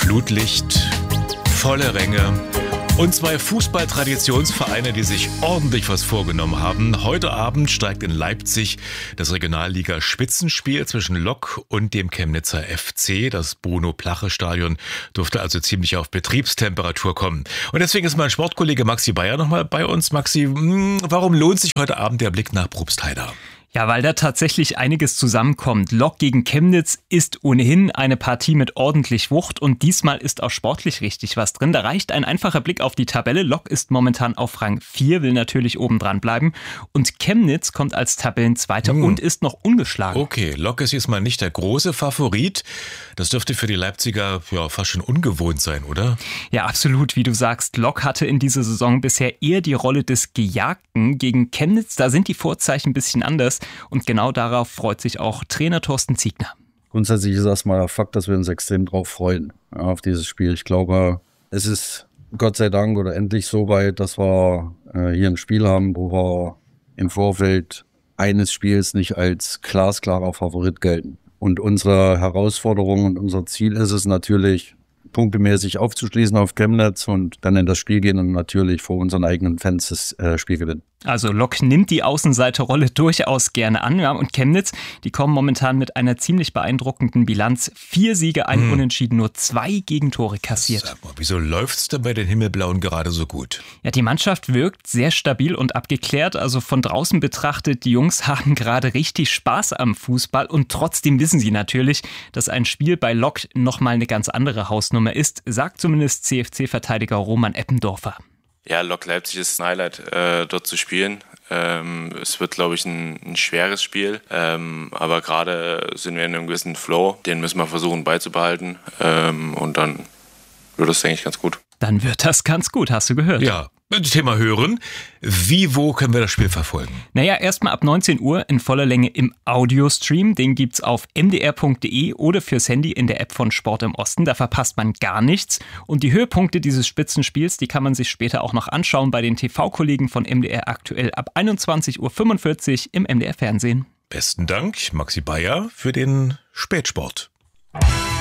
Flutlicht, volle Ränge und zwei Fußballtraditionsvereine, die sich ordentlich was vorgenommen haben. Heute Abend steigt in Leipzig das Regionalliga-Spitzenspiel zwischen Lok und dem Chemnitzer FC. Das Bruno-Plache-Stadion dürfte also ziemlich auf Betriebstemperatur kommen. Und deswegen ist mein Sportkollege Maxi Bayer nochmal bei uns. Maxi, warum lohnt sich heute Abend der Blick nach Probstheida? Ja, weil da tatsächlich einiges zusammenkommt. Lok gegen Chemnitz ist ohnehin eine Partie mit ordentlich Wucht und diesmal ist auch sportlich richtig was drin. Da reicht ein einfacher Blick auf die Tabelle. Lok ist momentan auf Rang 4, will natürlich oben dran bleiben und Chemnitz kommt als Tabellenzweiter und ist noch ungeschlagen. Okay, Lok ist jetzt mal nicht der große Favorit. Das dürfte für die Leipziger ja fast schon ungewohnt sein, oder? Ja, absolut, wie du sagst. Lok hatte in dieser Saison bisher eher die Rolle des Gejagten. Gegen Chemnitz, da sind die Vorzeichen ein bisschen anders. Und genau darauf freut sich auch Trainer Thorsten Ziegner. Grundsätzlich ist erstmal der Fakt, dass wir uns extrem drauf freuen, auf dieses Spiel. Ich glaube, es ist Gott sei Dank oder endlich so weit, dass wir hier ein Spiel haben, wo wir im Vorfeld eines Spiels nicht als glasklarer Favorit gelten. Und unsere Herausforderung und unser Ziel ist es natürlich, punktemäßig aufzuschließen auf Chemnitz und dann in das Spiel gehen und natürlich vor unseren eigenen Fans das Spiel gewinnen. Also Lok nimmt die Außenseiterrolle durchaus gerne an. Ja, und Chemnitz, die kommen momentan mit einer ziemlich beeindruckenden Bilanz. 4 Siege, ein Unentschieden, nur 2 Gegentore kassiert. Sag mal, wieso läuft's denn bei den Himmelblauen gerade so gut? Ja, die Mannschaft wirkt sehr stabil und abgeklärt. Also von draußen betrachtet, die Jungs haben gerade richtig Spaß am Fußball. Und trotzdem wissen sie natürlich, dass ein Spiel bei Lok nochmal eine ganz andere Hausnummer ist, sagt zumindest CFC-Verteidiger Roman Eppendorfer. Ja, Lok Leipzig ist ein Highlight, dort zu spielen. Es wird, glaube ich, ein schweres Spiel, aber gerade sind wir in einem gewissen Flow, den müssen wir versuchen beizubehalten und dann wird das, denke ich, ganz gut. Dann wird das ganz gut, hast du gehört. Ja, Thema Hören. Wo können wir das Spiel verfolgen? Naja, erstmal ab 19 Uhr in voller Länge im Audiostream. Den gibt's auf mdr.de oder fürs Handy in der App von Sport im Osten. Da verpasst man gar nichts. Und die Höhepunkte dieses Spitzenspiels, die kann man sich später auch noch anschauen bei den TV-Kollegen von MDR aktuell ab 21.45 Uhr im MDR-Fernsehen. Besten Dank, Maxi Bayer, für den Spätsport.